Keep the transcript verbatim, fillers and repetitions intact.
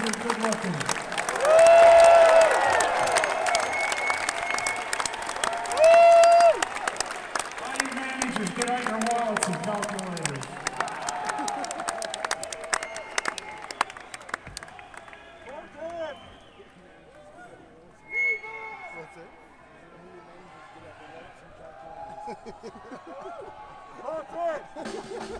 get good looking. All you managers, get out your wallets and calculators. That's it.